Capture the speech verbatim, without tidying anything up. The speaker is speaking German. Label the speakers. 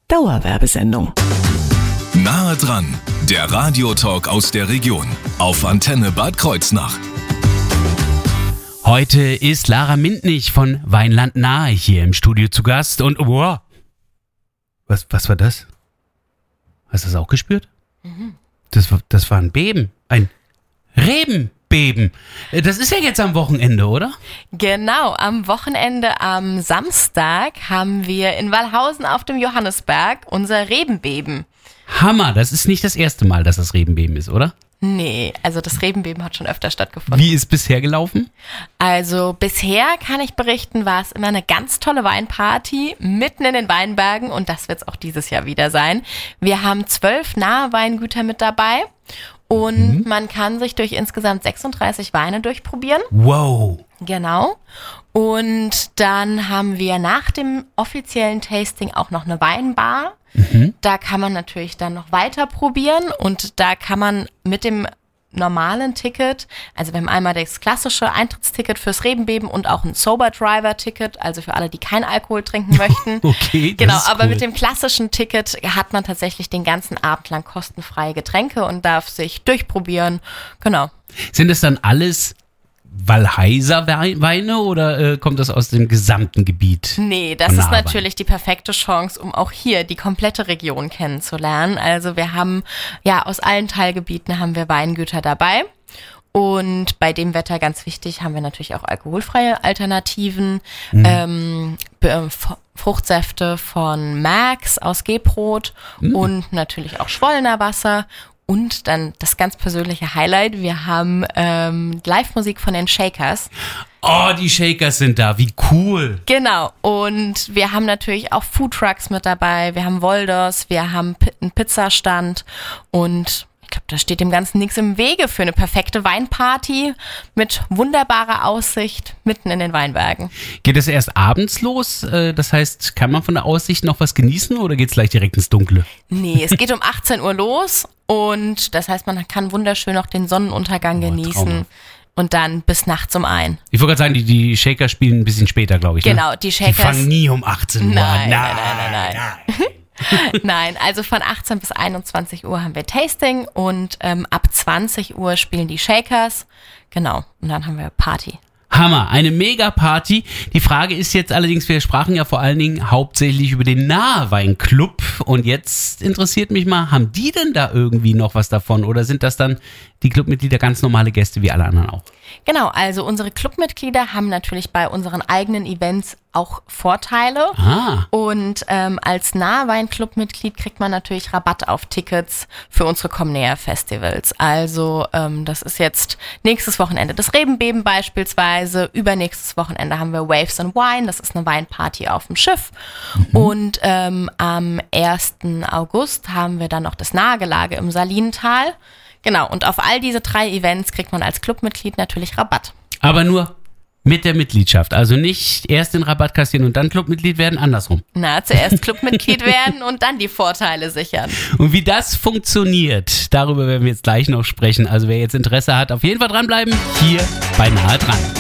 Speaker 1: Dauerwerbesendung.
Speaker 2: Nahe dran, der Radiotalk aus der Region auf Antenne Bad Kreuznach.
Speaker 3: Heute ist Lara Mintnich von Weinland Nahe hier im Studio zu Gast und wow. Was, was war das? Hast du das auch gespürt? Mhm. Das war, das war ein Beben, ein Rebenbeben. Das ist ja jetzt am Wochenende, oder?
Speaker 4: Genau, am Wochenende, am Samstag, haben wir in Wallhausen auf dem Johannisberg unser Rebenbeben.
Speaker 3: Hammer, das ist nicht das erste Mal, dass das Rebenbeben ist, oder?
Speaker 4: Nee, also das Rebenbeben hat schon öfter stattgefunden.
Speaker 3: Wie ist bisher gelaufen?
Speaker 4: Also bisher kann ich berichten, war es immer eine ganz tolle Weinparty mitten in den Weinbergen und das wird es auch dieses Jahr wieder sein. Wir haben zwölf nahe Weingüter mit dabei und mhm. man kann sich durch insgesamt sechsunddreißig Weine durchprobieren.
Speaker 3: Wow.
Speaker 4: Genau. Und dann haben wir nach dem offiziellen Tasting auch noch eine Weinbar. Mhm. Da kann man natürlich dann noch weiter probieren und da kann man mit dem normalen Ticket, also wir haben einmal das klassische Eintrittsticket fürs Rebenbeben und auch ein Sober Driver Ticket, also für alle, die keinen Alkohol trinken möchten.
Speaker 3: Okay, das
Speaker 4: genau,
Speaker 3: ist
Speaker 4: aber
Speaker 3: cool.
Speaker 4: mit dem klassischen Ticket hat man tatsächlich den ganzen Abend lang kostenfreie Getränke und darf sich durchprobieren. Genau.
Speaker 3: Sind es dann alles Wallheiser Weine oder äh, kommt das aus dem gesamten Gebiet?
Speaker 4: Nee, das ist natürlich die perfekte Chance, um auch hier die komplette Region kennenzulernen. Also wir haben, ja, aus allen Teilgebieten haben wir Weingüter dabei. Und bei dem Wetter, ganz wichtig, haben wir natürlich auch alkoholfreie Alternativen. Mhm. Ähm, Fruchtsäfte von Max aus Gebrot mhm. und natürlich auch Schwollener Wasser. Und dann das ganz persönliche Highlight, wir haben ähm, Live-Musik von den Shakers.
Speaker 3: Oh, die Shakers sind da, wie cool.
Speaker 4: Genau, und wir haben natürlich auch Foodtrucks mit dabei, wir haben Wolders, wir haben einen Pizzastand und ich glaube, da steht dem Ganzen nichts im Wege für eine perfekte Weinparty mit wunderbarer Aussicht mitten in den Weinbergen.
Speaker 3: Geht es erst abends los? Das heißt, kann man von der Aussicht noch was genießen oder geht es gleich direkt ins Dunkle?
Speaker 4: Nee, es geht um achtzehn Uhr los und das heißt, man kann wunderschön noch den Sonnenuntergang oh, genießen. Traumhaft. Und dann bis nachts um ein.
Speaker 3: Ich wollte gerade sagen, die, die Shaker spielen ein bisschen später, glaube ich.
Speaker 4: Genau,
Speaker 3: ne?
Speaker 4: die Shakers.
Speaker 3: Die fangen nie um achtzehn Uhr
Speaker 4: nein,
Speaker 3: an.
Speaker 4: Nein, nein, nein, nein. nein. Nein, also von achtzehn bis einundzwanzig Uhr haben wir Tasting und ähm, ab zwanzig Uhr spielen die Shakers. Genau, und dann haben wir Party.
Speaker 3: Hammer, eine Mega-Party. Die Frage ist jetzt allerdings, wir sprachen ja vor allen Dingen hauptsächlich über den Nahe-Wein-Club und jetzt interessiert mich mal, haben die denn da irgendwie noch was davon oder sind das dann die Clubmitglieder ganz normale Gäste wie alle anderen auch?
Speaker 4: Genau, also unsere Clubmitglieder haben natürlich bei unseren eigenen Events auch Vorteile
Speaker 3: ah.
Speaker 4: und ähm, als Nahwein-Clubmitglied kriegt man natürlich Rabatt auf Tickets für unsere Komm-Näher-Festivals. Also ähm, das ist jetzt nächstes Wochenende das Rebenbeben beispielsweise, übernächstes Wochenende haben wir Waves and Wine, das ist eine Weinparty auf dem Schiff mhm. und ähm, am ersten August haben wir dann noch das Nahegelage im Salinental. Genau, und auf all diese drei Events kriegt man als Clubmitglied natürlich Rabatt.
Speaker 3: Aber nur mit der Mitgliedschaft, also nicht erst den Rabatt kassieren und dann Clubmitglied werden, andersrum.
Speaker 4: Na, zuerst Clubmitglied werden und dann die Vorteile sichern.
Speaker 3: Und wie das funktioniert, darüber werden wir jetzt gleich noch sprechen. Also wer jetzt Interesse hat, auf jeden Fall dranbleiben, hier bei Nahe dran.